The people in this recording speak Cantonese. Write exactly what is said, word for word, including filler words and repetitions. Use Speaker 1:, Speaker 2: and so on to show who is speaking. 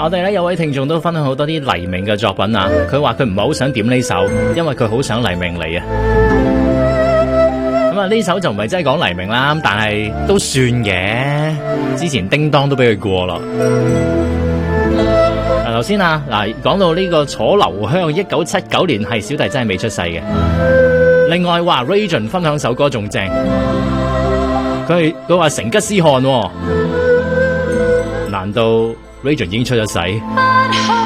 Speaker 1: 我哋咧有位聽眾都分享好多啲黎明嘅作品啊，佢話佢唔係好想點呢首，因為佢好想黎明嚟啊。咁啊呢首就唔係真係講黎明啦，但係都算嘅。之前叮當都俾佢過咯。嗱頭先啊，嗱講到呢個楚留香，一九七九年係小弟真係未出世嘅。另外話 Region 分享首歌仲正，佢佢話成吉思汗喎，難道 Region 已經出咗世？